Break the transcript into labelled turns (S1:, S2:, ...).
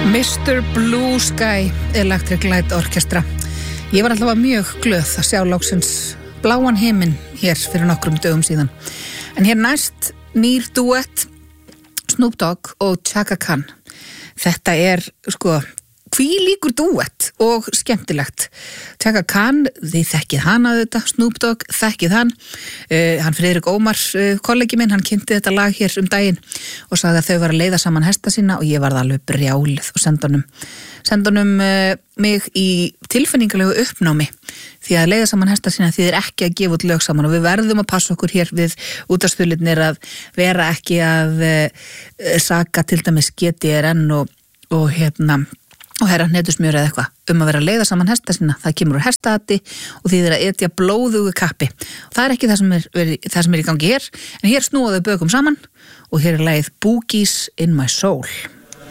S1: Mr. Blue Sky Electric Light Orchestra. Ég var alltaf mjög glöð að sjá loksins bláan himinn hér fyrir nokkrum dögum síðan. En hér næst nýr duett Snoop Dogg og Chaka Khan. Þetta hvílíkur duett og skemmtilegt. Chaka Khan, þið þekkið hann að þetta, Snoop Dogg, þekkið hann. Hann Friðrik Ómar, kollegi minn, hann kynnti þetta lag hér daginn og sagði að þau var að leiða saman hesta sína og ég varð alveg brjálið og senda honum mig í tilfinningalegu uppnámi því að leiða saman hesta sína þýðir ekki að gefa út lög saman og við verðum að passa okkur hér við útvarpsþulirnir að vera ekki að saka til dæmis GTRN og herra hnetusmjör eða eitthvað að vera að leiða saman hesta sína. Það kemur úr hestahatti og þýðir að etja blóðugu kappi. Og það er ekki það sem er í gangi hér, en hér snúa þau bökum saman og hér er lagið Boogies in My Soul.